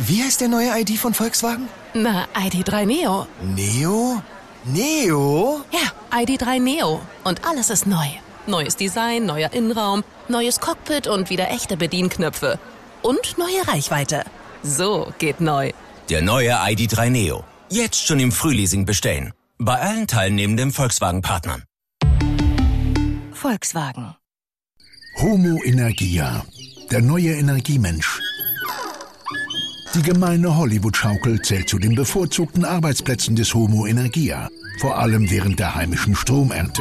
Wie heißt der neue ID von Volkswagen? Na, ID.3 Neo. Neo? Neo? Ja, ID.3 Neo. Und alles ist neu. Neues Design, neuer Innenraum, neues Cockpit und wieder echte Bedienknöpfe. Und neue Reichweite. So geht neu. Der neue ID.3 Neo. Jetzt schon im Frühleasing bestellen. Bei allen teilnehmenden Volkswagen-Partnern. Volkswagen. Homo Energia, der neue Energiemensch. Die gemeine Hollywood-Schaukel zählt zu den bevorzugten Arbeitsplätzen des Homo Energia, vor allem während der heimischen Stromernte.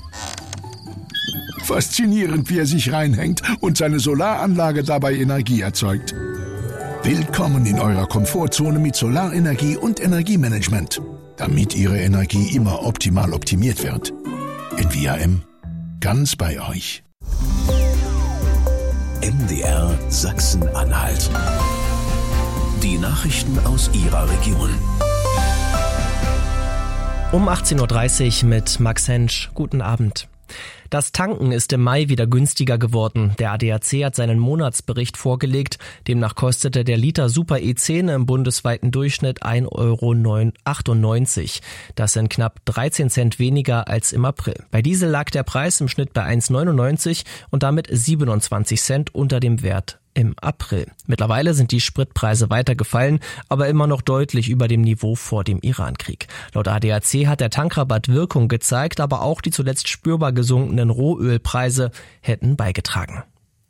Faszinierend, wie er sich reinhängt und seine Solaranlage dabei Energie erzeugt. Willkommen in eurer Komfortzone mit Solarenergie und Energiemanagement, damit Ihre Energie immer optimal optimiert wird. NVAM, ganz bei euch. MDR Sachsen-Anhalt. Die Nachrichten aus Ihrer Region. Um 18.30 Uhr mit Max Hensch. Guten Abend. Das Tanken ist im Mai wieder günstiger geworden. Der ADAC hat seinen Monatsbericht vorgelegt. Demnach kostete der Liter Super E10 im bundesweiten Durchschnitt 1,98 €. Das sind knapp 13 Cent weniger als im April. Bei Diesel lag der Preis im Schnitt bei 1,99 und damit 27 Cent unter dem Wert im April. Mittlerweile sind die Spritpreise weiter gefallen, aber immer noch deutlich über dem Niveau vor dem Irankrieg. Laut ADAC hat der Tankrabatt Wirkung gezeigt, aber auch die zuletzt spürbar gesunkenen Rohölpreise hätten beigetragen.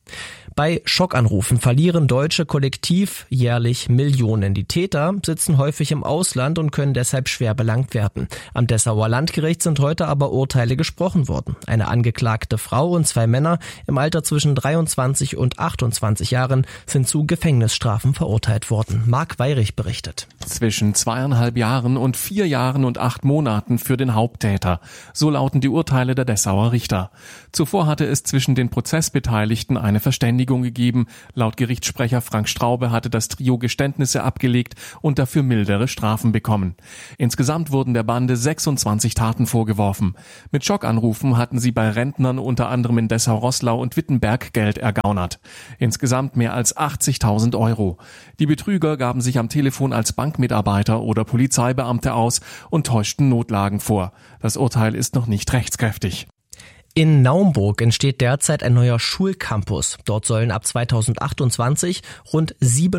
Bei Schockanrufen verlieren Deutsche kollektiv jährlich Millionen. Die Täter sitzen häufig im Ausland und können deshalb schwer belangt werden. Am Dessauer Landgericht sind heute aber Urteile gesprochen worden. Eine angeklagte Frau und 2 Männer im Alter zwischen 23 und 28 Jahren sind zu Gefängnisstrafen verurteilt worden. Marc Weyrich berichtet. Zwischen 2,5 Jahren und 4 Jahren und 8 Monaten für den Haupttäter. So lauten die Urteile der Dessauer Richter. Zuvor hatte es zwischen den Prozessbeteiligten eine Verständigung gegeben. Laut Gerichtssprecher Frank Straube hatte das Trio Geständnisse abgelegt und dafür mildere Strafen bekommen. Insgesamt wurden der Bande 26 Taten vorgeworfen. Mit Schockanrufen hatten sie bei Rentnern unter anderem in Dessau-Roßlau und Wittenberg Geld ergaunert. Insgesamt mehr als 80.000 €. Die Betrüger gaben sich am Telefon als Bankmitarbeiter oder Polizeibeamte aus und täuschten Notlagen vor. Das Urteil ist noch nicht rechtskräftig. In Naumburg entsteht derzeit ein neuer Schulcampus. Dort sollen ab 2028 rund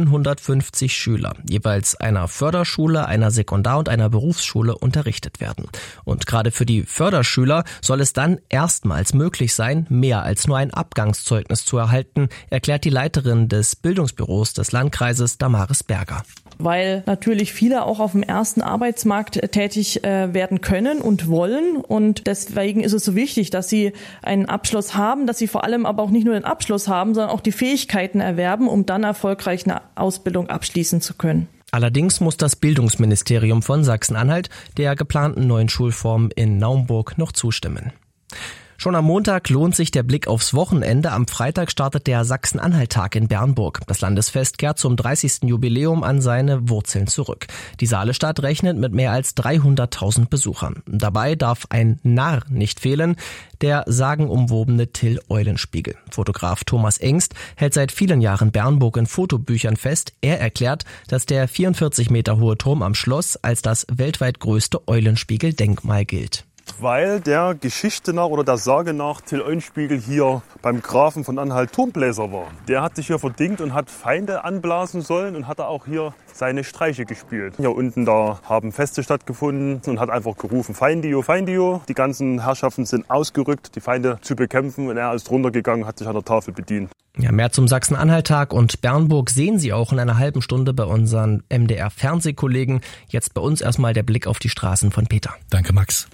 750 Schüler, jeweils einer Förderschule, einer Sekundar- und einer Berufsschule, unterrichtet werden. Und gerade für die Förderschüler soll es dann erstmals möglich sein, mehr als nur ein Abgangszeugnis zu erhalten, erklärt die Leiterin des Bildungsbüros des Landkreises, Damaris Berger. Weil natürlich viele auch auf dem ersten Arbeitsmarkt tätig werden können und wollen. Und deswegen ist es so wichtig, dass sie einen Abschluss haben, dass sie vor allem aber auch nicht nur den Abschluss haben, sondern auch die Fähigkeiten erwerben, um dann erfolgreich eine Ausbildung abschließen zu können. Allerdings muss das Bildungsministerium von Sachsen-Anhalt der geplanten neuen Schulform in Naumburg noch zustimmen. Schon am Montag lohnt sich der Blick aufs Wochenende. Am Freitag startet der Sachsen-Anhalt-Tag in Bernburg. Das Landesfest kehrt zum 30. Jubiläum an seine Wurzeln zurück. Die Saalestadt rechnet mit mehr als 300.000 Besuchern. Dabei darf ein Narr nicht fehlen, der sagenumwobene Till Eulenspiegel. Fotograf Thomas Engst hält seit vielen Jahren Bernburg in Fotobüchern fest. Er erklärt, dass der 44 Meter hohe Turm am Schloss als das weltweit größte Eulenspiegel-Denkmal gilt. Weil der Geschichte nach oder der Sage nach Till Eulenspiegel hier beim Grafen von Anhalt Turmbläser war. Der hat sich hier verdingt und hat Feinde anblasen sollen und hat auch hier seine Streiche gespielt. Hier unten da haben Feste stattgefunden und hat einfach gerufen, Feindio, Feindio. Die ganzen Herrschaften sind ausgerückt, die Feinde zu bekämpfen und er ist drunter gegangen, hat sich an der Tafel bedient. Ja, mehr zum Sachsen-Anhalt-Tag und Bernburg sehen Sie auch in einer halben Stunde bei unseren MDR-Fernsehkollegen. Jetzt bei uns erstmal der Blick auf die Straßen von Peter. Danke, Max.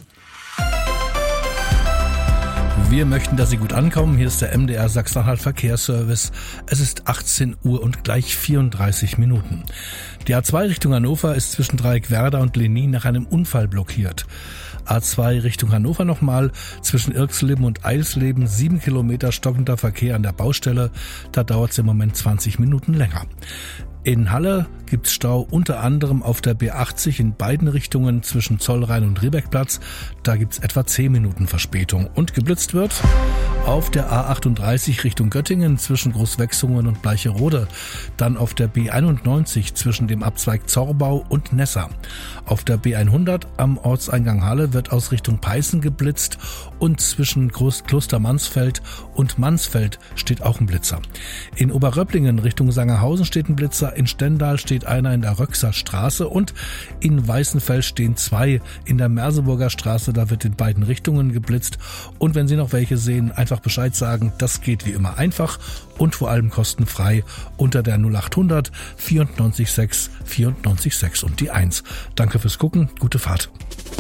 Wir möchten, dass Sie gut ankommen. Hier ist der MDR Sachsen-Anhalt Verkehrsservice. Es ist 18 Uhr und gleich 34 Minuten. Die A2 Richtung Hannover ist zwischen Dreieckwerder und Lenin nach einem Unfall blockiert. A2 Richtung Hannover nochmal, zwischen Irxleben und Eilsleben 7 Kilometer stockender Verkehr an der Baustelle. Da dauert es im Moment 20 Minuten länger. In Halle gibt's Stau unter anderem auf der B80 in beiden Richtungen zwischen Zollrhein und Riebeckplatz. Da gibt's etwa 10 Minuten Verspätung. Und geblitzt wird auf der A38 Richtung Göttingen zwischen Großwechsungen und Bleicherode. Dann auf der B91 zwischen dem Abzweig Zorbau und Nessa. Auf der B100 am Ortseingang Halle wird aus Richtung Peißen geblitzt und zwischen Kloster Mansfeld und Mansfeld steht auch ein Blitzer. In Oberröpplingen Richtung Sangerhausen steht ein Blitzer, in Stendal steht einer in der Röxer Straße und in Weißenfels stehen 2 in der Merseburger Straße, da wird in beiden Richtungen geblitzt. Und wenn Sie noch welche sehen, einfach Bescheid sagen, das geht wie immer einfach und vor allem kostenfrei unter der 0800 94 94 6 und die 1. Danke fürs Gucken, gute Fahrt.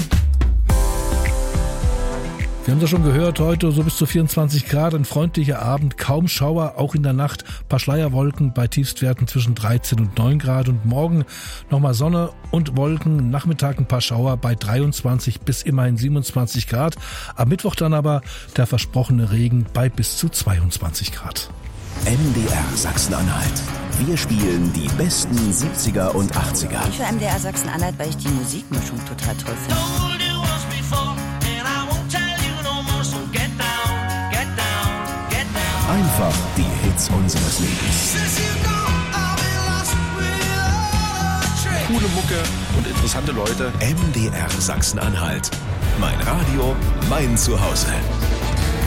Wir haben es ja schon gehört, heute so bis zu 24 Grad, ein freundlicher Abend, kaum Schauer, auch in der Nacht, paar Schleierwolken bei Tiefstwerten zwischen 13 und 9 Grad und morgen nochmal Sonne und Wolken, Nachmittag ein paar Schauer bei 23 bis immerhin 27 Grad, am Mittwoch dann aber der versprochene Regen bei bis zu 22 Grad. MDR Sachsen-Anhalt. Wir spielen die besten 70er und 80er. Ich höre MDR Sachsen-Anhalt, weil ich die Musikmischung total toll finde. Einfach die Hits unseres Lebens. Coole Mucke und interessante Leute. MDR Sachsen-Anhalt. Mein Radio, mein Zuhause.